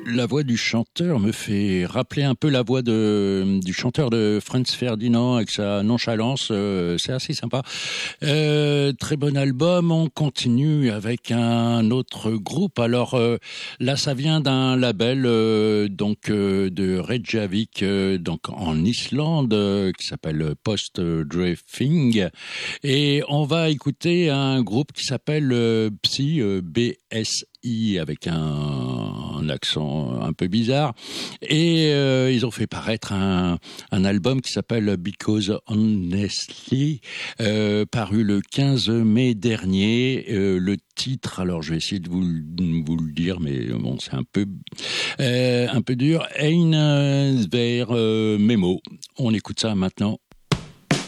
La voix du chanteur me fait rappeler un peu la voix du chanteur de Franz Ferdinand avec sa nonchalance. C'est assez sympa. Très bon album. On continue avec un autre groupe. Alors là, ça vient d'un label de Reykjavik, donc en Islande, qui s'appelle Post Drifting. Et on va écouter un groupe qui s'appelle Psy, BSI, avec un accent un peu bizarre. Et ils ont fait paraître un album qui s'appelle Because Honestly, paru le 15 mai dernier. Le titre, alors je vais essayer de vous le dire, mais bon, c'est un peu dur. Ein Ver Memo. On écoute ça maintenant.